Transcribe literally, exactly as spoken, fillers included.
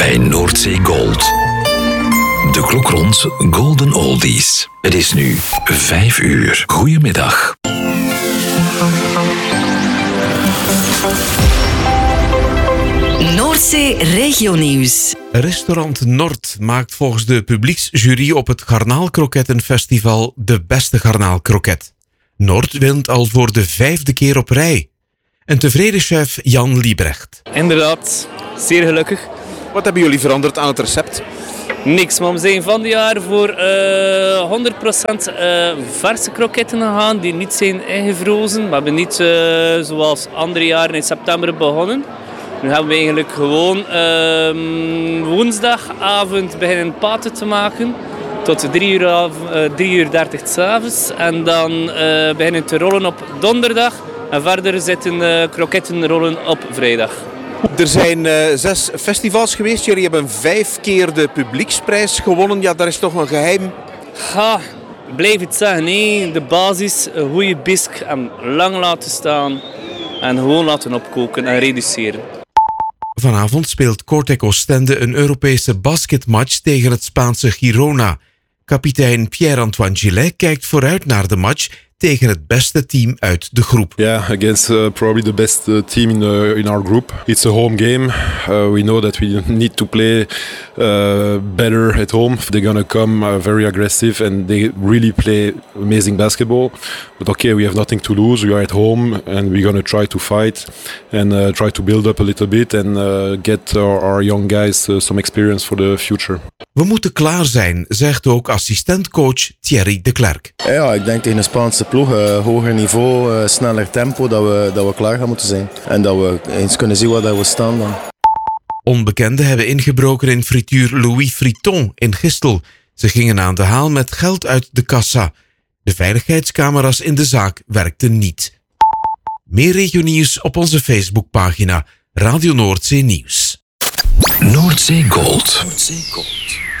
bij Noordzee Gold. De klok rond Golden Oldies. Het is nu vijf uur. Goedemiddag. Noordzee Regionieuws. Restaurant Nord maakt volgens de publieksjury op het Garnaalkrokettenfestival de beste garnaalkroket. Nord wint al voor de vijfde keer op rij. Een tevreden chef Jan Liebrecht. Inderdaad, zeer gelukkig. Wat hebben jullie veranderd aan het recept? Niks, maar we zijn van dit jaar voor uh, honderd procent uh, verse kroketten gegaan die niet zijn ingevrozen. We hebben niet uh, zoals andere jaren in september begonnen. Nu hebben we eigenlijk gewoon uh, woensdagavond beginnen paten te maken tot drie uur, uh, drie uur dertig 's avonds. En dan uh, beginnen te rollen op donderdag en verder zitten uh, kroketten rollen op vrijdag. Er zijn uh, zes festivals geweest. Jullie hebben vijf keer de publieksprijs gewonnen. Ja, daar is toch een geheim. Ha, blijf het zeggen. Nee, de basis, een goede bisk en lang laten staan. En gewoon laten opkoken en reduceren. Vanavond speelt Kortrijk Oostende een Europese basketmatch tegen het Spaanse Girona. Kapitein Pierre-Antoine Gillet kijkt vooruit naar de match tegen het beste team uit de groep. Yeah, against uh, probably the best uh, team in, the, in our group. It's a home game. Uh, we know that we need to play uh, better at home. They're gonna come uh, very aggressive and they really play amazing basketball. But okay, we have nothing to lose. We are at home and we're gonna try to fight and uh, try to build up a little bit and uh, get our, our young guys uh, some experience for the future. We moeten klaar zijn, zegt ook assistentcoach Thierry de Klerk. Ja, ik denk tegen een Spaanse ploeg, uh, hoger niveau, uh, sneller tempo, dat we, dat we klaar gaan moeten zijn. En dat we eens kunnen zien waar we staan dan. Onbekenden hebben ingebroken in frituur Louis Friton in Gistel. Ze gingen aan de haal met geld uit de kassa. De veiligheidscamera's in de zaak werkten niet. Meer regionieuws op onze Facebookpagina Radio Noordzee Nieuws. Noordzee Gold. Noordzee Gold.